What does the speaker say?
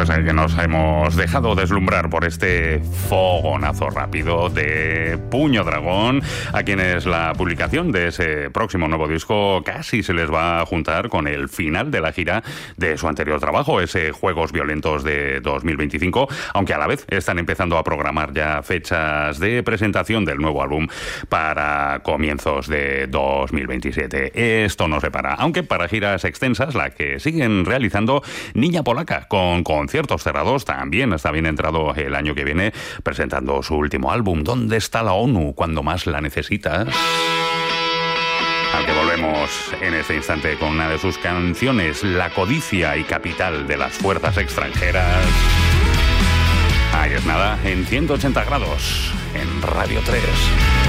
Pues que nos hemos dejado deslumbrar por este fogonazo rápido de Puño Dragón, a quienes la publicación de ese próximo nuevo disco casi se les va a juntar con el final de la gira de su anterior trabajo, ese Juegos Violentos de 2025, aunque a la vez están empezando a programar ya fechas de presentación del nuevo álbum para comienzos de 2027. Esto no se para, aunque para giras extensas, la que siguen realizando Niña Polaca, con conciertos cerrados, también está bien entrado el año que viene, presentando su último álbum, ¿Dónde está la ONU cuando más la necesitas? Al que volvemos en este instante con una de sus canciones, La codicia y capital de las fuerzas extranjeras. Ahí es nada, en 180 grados, en Radio 3.